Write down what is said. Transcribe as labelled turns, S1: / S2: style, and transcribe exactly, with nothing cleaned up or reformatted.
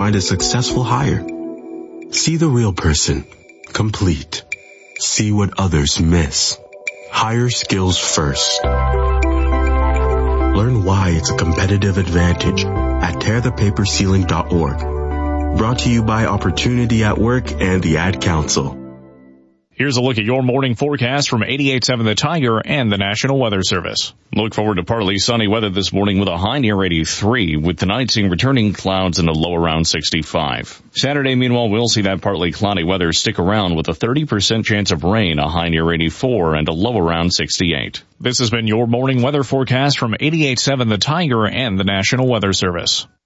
S1: find a successful hire. See the real person. Complete. See what others miss. Hire skills first. Learn why it's a competitive advantage at tear the paper ceiling dot org. Brought to you by Opportunity at Work and the Ad Council.
S2: Here's a look at your morning forecast from eighty-eight point seven The Tiger and the National Weather Service. Look forward to partly sunny weather this morning with a high near eighty-three, with tonight seeing returning clouds and a low around sixty-five. Saturday, meanwhile, we'll see that partly cloudy weather stick around with a thirty percent chance of rain, a high near eighty-four, and a low around sixty-eight. This has been your morning weather forecast from eighty-eight point seven The Tiger and the National Weather Service.